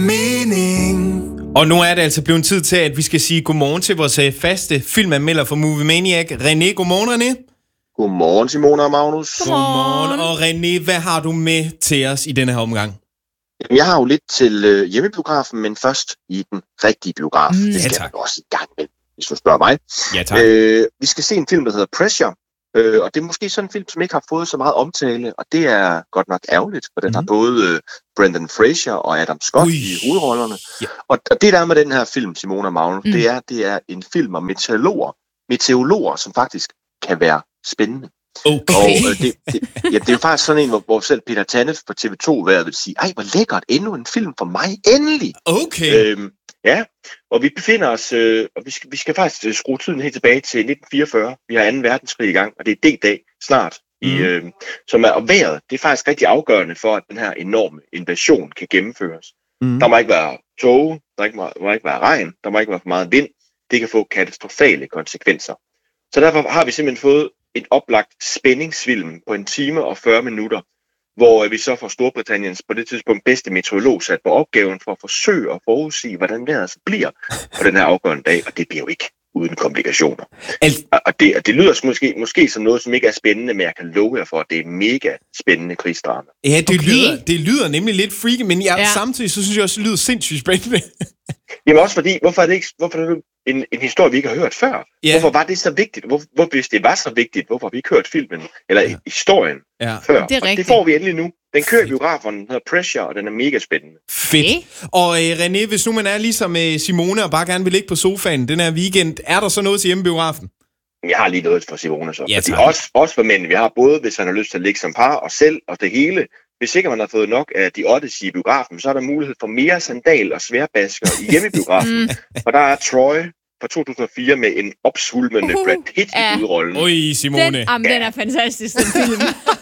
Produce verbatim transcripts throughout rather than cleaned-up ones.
mening. Og nu er det altså blevet tid til, at vi skal sige godmorgen til vores faste filmanmelder for Movie Maniac, René. Godmorgen, René. Godmorgen, Simone og Magnus. Godmorgen. Og René, hvad har du med til os i denne her omgang? Jamen, jeg har jo lidt til øh, hjemmebiografen, men først i den rigtige biograf. Mm, det skal ja, jeg også i gang med, hvis du spørger mig. Ja, tak. Øh, vi skal se en film, der hedder Pressure. Øh, og det er måske sådan en film, som ikke har fået så meget omtale, og det er godt nok ærgerligt, for den mm. har både øh, Brendan Fraser og Adam Scott Ui. i hovedrollerne. Ja. Og, og det der er med den her film, Simone og Magnus, mm. det er, det er en film om meteorologer, meteorologer, som faktisk kan være spændende. Okay. Og øh, det, det, ja, det er jo faktisk sådan en, hvor, hvor selv Peter Tanef på T V to hver vil sige, ej, hvor lækkert, endnu en film for mig, endelig! Okay. Øhm, ja, og vi befinder os, øh, og vi skal, vi skal faktisk skrue tiden helt tilbage til nitten fireogfyrre. Vi har anden verdenskrig i gang, og det er D-dag snart, mm. i, øh, som er, og vejret, det er faktisk rigtig afgørende for, at den her enorme invasion kan gennemføres. Mm. Der må ikke være tåge, der ikke må, må ikke være regn, der må ikke være for meget vind. Det kan få katastrofale konsekvenser. Så derfor har vi simpelthen fået et oplagt spændingsfilm på en time og fyrre minutter, hvor vi så får Storbritanniens på det tidspunkt bedste meteorolog sat på opgaven for at forsøge at forudsige, hvordan vejret så bliver på den her afgørende dag, og det bliver jo ikke uden komplikationer. Al- og det, og det lyder måske, måske som noget, som ikke er spændende, men jeg kan love jer for, at det er mega spændende krigsdrama. Ja, det, okay. lyder, det lyder nemlig lidt freaky, men jeg, ja. samtidig så synes jeg også, det lyder sindssygt spændende. Jamen også fordi, hvorfor er det ikke hvorfor er det en, en historie, vi ikke har hørt før? Ja. Hvorfor var det så vigtigt? Hvor, hvor, hvis det var så vigtigt, hvorfor har vi ikke hørt filmen, eller ja. historien ja. før? Det, det får vi endelig nu. Den kører i biografen, den hedder Pressure, og den er mega spændende. Fedt. Og øh, René, hvis nu man er ligesom øh, Simone og bare gerne vil ligge på sofaen den her weekend, er der så noget til hjemmebiografen? Jeg har lige noget for Simone så. Ja, fordi også, også for mænd, vi har både, hvis han har lyst til at ligge som par, og selv, og det hele. Hvis ikke man har fået nok af de Odyssey i biografen, så er der mulighed for mere sandal og sværbasker i hjemmebiografen. Og der er Troy fra to tusind og fire med en opsvulmende uh, Brad Pitt i ja. udrollen. Oj, Simone. Den, jamen, ja. den er fantastisk, den film.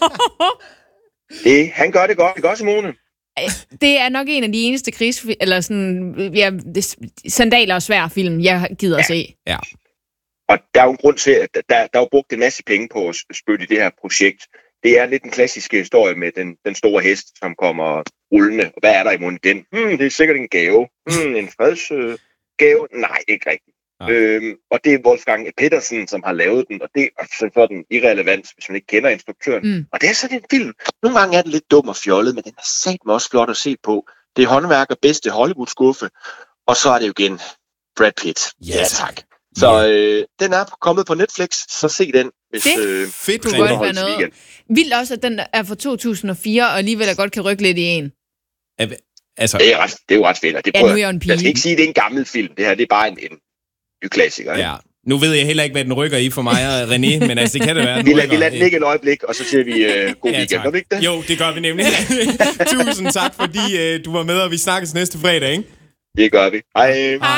det, han gør det godt. Det gør Simone. Det er nok en af de eneste krigs... Eller sådan... Ja, sandaler og svær film, jeg gider ja. at se. Ja. Og der er jo en grund til, at der, der er jo brugt en masse penge på at spytte i det her projekt. Det er lidt en klassisk historie med den, den store hest, som kommer rullende. Og hvad er der i munden den? Hmm, det er sikkert en gave. Hmm, en fredsgave? Øh, Nej, ikke rigtigt. Øhm, og det er Wolfgang Petersen, som har lavet den, og det er for den irrelevant, hvis man ikke kender instruktøren. Mm. Og det er sådan en film. Nogle gange er den lidt dum og fjollet, men den er satme også flot at se på. Det er håndværker bedste Hollywood-skuffe, og så er det jo igen Brad Pitt. Yes. Ja, tak. Så øh, den er kommet på Netflix, så se den. Hvis, det øh, fedt, du godt være noget. Vildt også, at den er fra to tusind og fire, og alligevel godt kan rykke lidt i en. Altså, det, er ret, det er jo ret fedt. Det prøver, ja, jeg, jeg skal ikke sige, at det er en gammel film. Det her det er bare en, en ny klassiker. Ja. Nu ved jeg heller ikke, hvad den rykker i for mig og René, men altså, det kan det være. Vi lader, vi lader den ligge et øjeblik, og så siger vi uh, god ja, weekend. Gør vi ikke det? Jo, det gør vi nemlig. Tusind tak, fordi uh, du var med, og vi snakkes næste fredag, ikke? Det gør vi. Hej. Hej.